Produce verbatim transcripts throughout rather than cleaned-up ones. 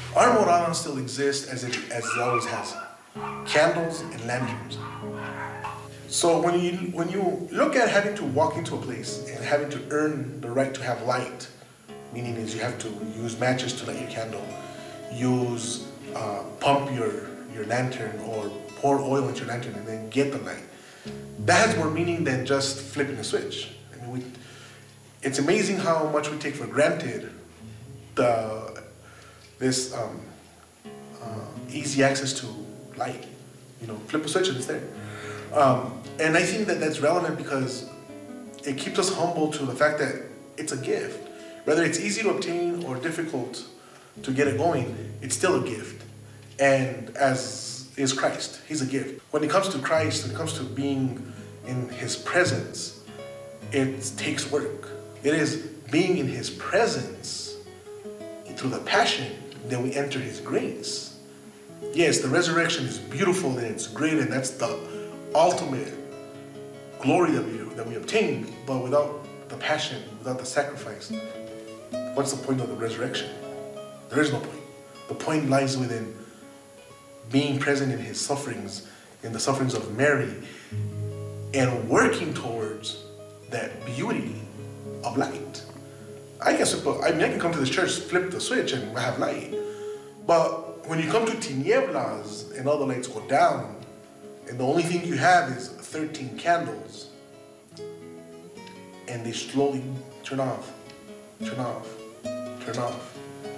Our Moralan still exists as it, as it always has. Candles and lanterns. So when you when you look at having to walk into a place and having to earn the right to have light, meaning is you have to use matches to light your candle, use uh, pump your your lantern or pour oil into your lantern and then get the light. That has more meaning than just flipping a switch. I mean, we, it's amazing how much we take for granted the this um, uh, easy access to light. You know, flip a switch and it's there. Um, and I think that that's relevant because it keeps us humble to the fact that it's a gift. Whether it's easy to obtain or difficult to get it going, it's still a gift. And as is Christ, he's a gift. When it comes to Christ, when it comes to being in his presence, it takes work. It is being in his presence through the passion that we enter his grace. Yes, the resurrection is beautiful and it's great and that's the ultimate glory that we, that we obtain, but without the passion, without the sacrifice, what's the point of the resurrection? There is no point. The point lies within being present in his sufferings, in the sufferings of Mary, and working towards that beauty of light. I can suppose, I mean, I can come to this church, flip the switch, and have light. But when you come to tinieblas and all the lights go down, and the only thing you have is thirteen candles, and they slowly turn off, turn off, turn off.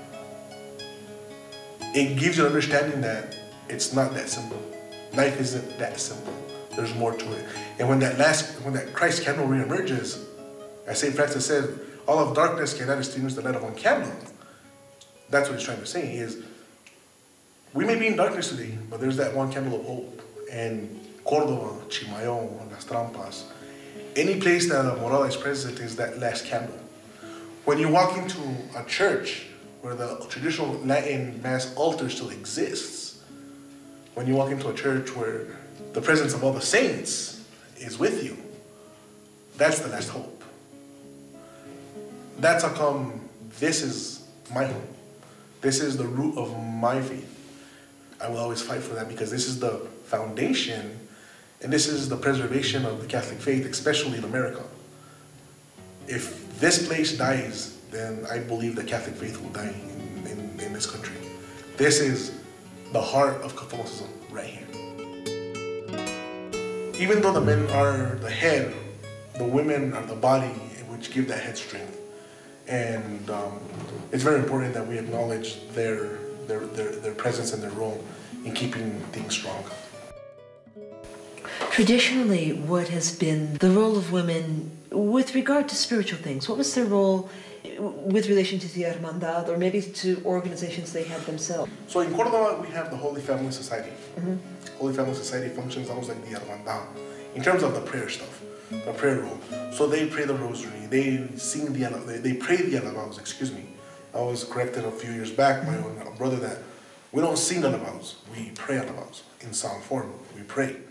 It gives you an understanding that it's not that simple. Life isn't that simple. There's more to it. And when that last, when that Christ candle reemerges, as Saint Francis said, all of darkness cannot extinguish the light of one candle. That's what he's trying to say, is we may be in darkness today, but there's that one candle of hope. And Córdoba, Chimayon, Las Trampas, any place that a Morada is present is that last candle. When you walk into a church where the traditional Latin Mass altar still exists, when you walk into a church where the presence of all the saints is with you, that's the last hope. That's how come this is my home. This is the root of my faith. I will always fight for that because this is the foundation and this is the preservation of the Catholic faith, especially in America. If this place dies, then I believe the Catholic faith will die in, in, in this country. This is the heart of Catholicism right here. Even though the men are the head, the women are the body which give that head strength. And um, it's very important that we acknowledge their, their, their, their presence and their role in keeping things strong. Traditionally, what has been the role of women with regard to spiritual things? What was their role with relation to the Hermandad or maybe to organizations they had themselves? So in Córdoba, we have the Holy Family Society. Mm-hmm. Holy Family Society functions almost like the Hermandad in terms of the prayer stuff, the prayer role. So they pray the rosary, they sing the, they, they pray the alabados, excuse me. I was corrected a few years back, my own brother, that we don't sing alabados, we pray alabados in song form, we pray.